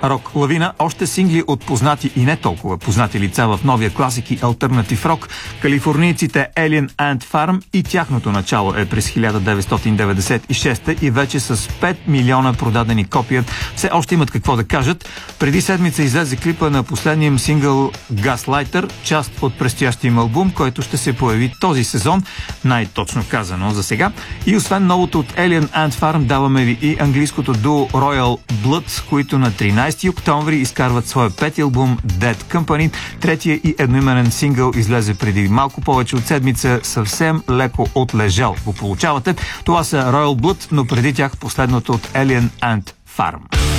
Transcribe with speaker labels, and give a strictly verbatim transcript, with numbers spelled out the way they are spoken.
Speaker 1: рок лавина, още сингли от познати и не толкова познати лица в новия класик и алтернатив рок. Калифорнийците Alien Ant Farm и тяхното начало е през хиляда деветстотин деветдесет и шеста и вече с пет милиона продадени копия все още имат какво да кажат. Преди седмица излезе клипа на последния им сингъл Gaslighter, част от предстоящия им албум, който ще се появи този сезон, най-точно казано за сега. И освен новото от Alien Ant Farm, даваме ви и английското дуо Royal Blood, които на тринайсети октомври изкарват своя пети албум Dead Company. Третия и едноименен сингъл излезе преди малко повече от седмица, съвсем леко отлежал го получавате. Това са Royal Blood, но преди тях последното от Alien Ant Farm.